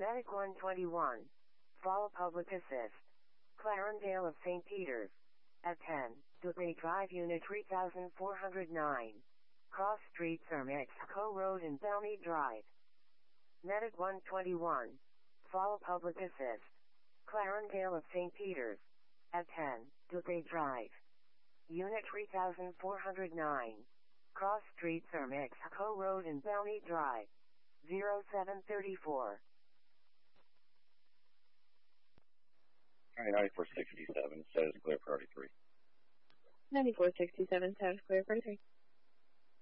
Medic 121. Fall Public Assist. Clarendale of St. Peter's. At 10, Dubay Drive Unit 3409. Cross Street, Sir Mexico Road and Belmead Drive. Medic 121. Fall Public Assist. Clarendale of St. Peter's. At 10, Dubay Drive. Unit 3409. Cross Street, Sir Mexico Road and Belmead Drive. 0734. Alright, 9467, status clear, priority 3. 9467, status clear, priority 3.